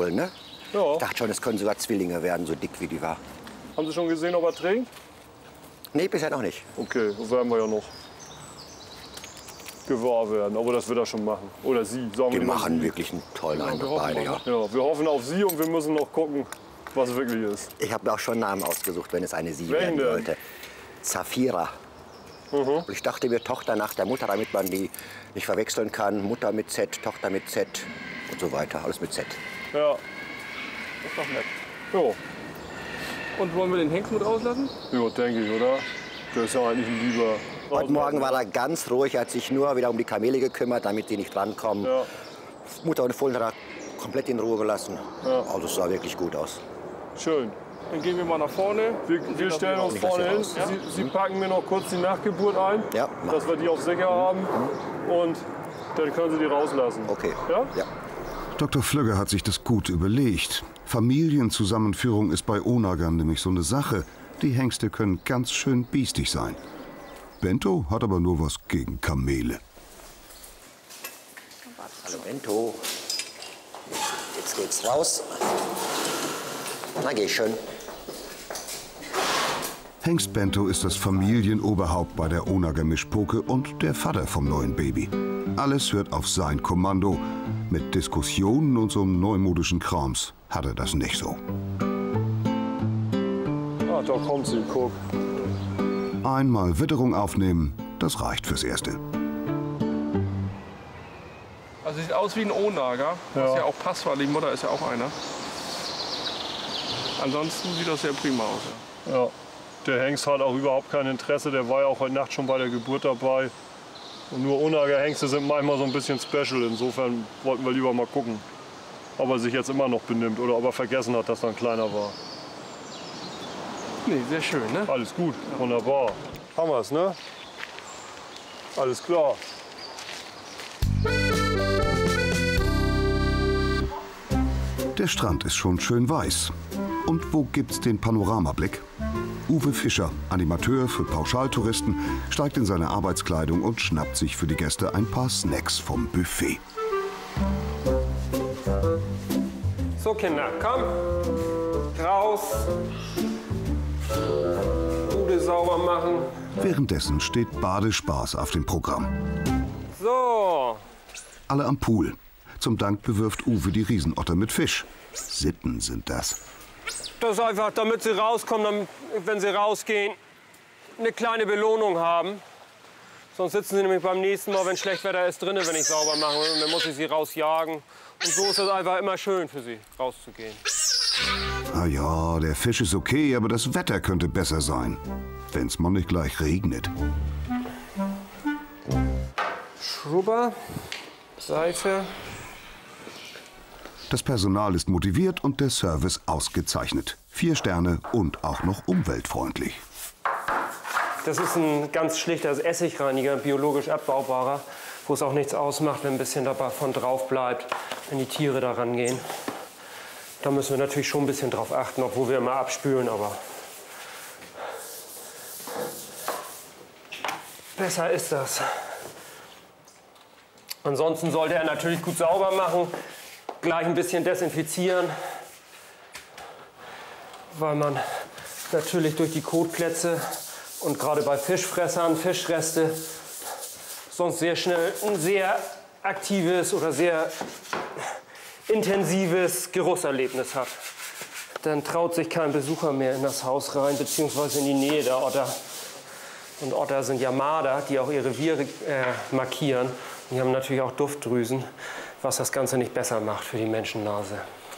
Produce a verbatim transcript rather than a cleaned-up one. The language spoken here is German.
toll, ne? Ja. Ich dachte schon, es können sogar Zwillinge werden, so dick wie die war. Haben Sie schon gesehen, ob er trinkt? Nee, bisher noch nicht. Okay, das werden wir ja noch gewahr werden. Aber das wird er schon machen. Oder Sie, sagen wir Die mal machen Sie. wirklich einen tollen Ja, wir Eindruck, hoffen beide, mal, ja. ne? Ja, wir hoffen auf Sie und wir müssen noch gucken, was wirklich ist. Ich habe mir auch schon einen Namen ausgesucht, wenn es eine Sie Welchen werden denn? sollte. Zafira. Mhm. Und ich dachte mir, Tochter nach der Mutter, damit man die nicht verwechseln kann. Mutter mit Z, Tochter mit Z und so weiter. Alles mit Z. Ja. Das ist doch nett. Ja. Und wollen wir den Hengst mit rauslassen? Ja, denke ich, oder? Der ist ja eigentlich ein lieber. Heute Morgen war er ganz ruhig, hat sich nur wieder um die Kamele gekümmert, damit die nicht drankommen. Ja. Mutter und Fohlen hat er komplett in Ruhe gelassen. Ja. Also es sah wirklich gut aus. Schön. Dann gehen wir mal nach vorne. Wir, wir stellen uns nicht, dass vorne wir hin. raus- Sie, Sie packen mir noch kurz die Nachgeburt ein, Ja, mach. dass wir die auf sicher haben. Und dann können Sie die rauslassen. Okay. Ja? Ja. Doktor Flögger hat sich das gut überlegt. Familienzusammenführung ist bei Onagern nämlich so eine Sache. Die Hengste können ganz schön biestig sein. Bento hat aber nur was gegen Kamele. Hallo Bento. Jetzt geht's raus. Na, geh schön. Hengst Bento ist das Familienoberhaupt bei der Onager Mischpoke und der Vater vom neuen Baby. Alles hört auf sein Kommando. Mit Diskussionen und so einem neumodischen Krams hat er das nicht so. Ah, da kommt sie, guck. Einmal Witterung aufnehmen, das reicht fürs Erste. Also sieht aus wie ein Onager, was Ja. ja auch passt, weil die Mutter ist ja auch einer. Ansonsten sieht das sehr prima aus. Ja. Ja. Der Hengst hat auch überhaupt kein Interesse. Der war ja auch heute Nacht schon bei der Geburt dabei. Und nur Onager-Hengste sind manchmal so ein bisschen special. Insofern wollten wir lieber mal gucken, ob er sich jetzt immer noch benimmt oder ob er vergessen hat, dass er ein kleiner war. Nee, sehr schön, ne? Alles gut, wunderbar. Haben wir's, ne? Alles klar. Der Strand ist schon schön weiß. Und wo gibt's den Panoramablick? Uwe Fischer, Animateur für Pauschaltouristen, steigt in seine Arbeitskleidung und schnappt sich für die Gäste ein paar Snacks vom Buffet. So Kinder, komm, raus, Bude sauber machen. Währenddessen steht Badespaß auf dem Programm. So, Alle am Pool. Zum Dank bewirft Uwe die Riesenotter mit Fisch. Sitten sind das. das ist einfach, damit sie rauskommen, damit, wenn sie rausgehen, eine kleine Belohnung haben. Sonst sitzen sie nämlich beim nächsten Mal, wenn schlecht Wetter ist, drinnen, wenn ich sauber mache. Und dann muss ich sie rausjagen. Und so ist es einfach immer schön für sie, rauszugehen. Na ja, der Fisch ist okay, aber das Wetter könnte besser sein. Wenn's mal nicht gleich regnet. Schrubber, Seife. Das Personal ist motiviert und der Service ausgezeichnet. Vier Sterne und auch noch umweltfreundlich. Das ist ein ganz schlichter Essigreiniger, biologisch abbaubarer, wo es auch nichts ausmacht, wenn ein bisschen davon drauf bleibt, wenn die Tiere da rangehen. Da müssen wir natürlich schon ein bisschen drauf achten, obwohl wir immer abspülen, aber besser ist das. Ansonsten sollte er natürlich gut sauber machen, gleich ein bisschen desinfizieren, weil man natürlich durch die Kotplätze und gerade bei Fischfressern, Fischreste, sonst sehr schnell ein sehr aktives oder sehr intensives Geruchserlebnis hat. Dann traut sich kein Besucher mehr in das Haus rein, beziehungsweise in die Nähe der Otter. Und Otter sind ja Marder, die auch ihre Reviere äh, markieren. Die haben natürlich auch Duftdrüsen, was das Ganze nicht besser macht für die Menschennase.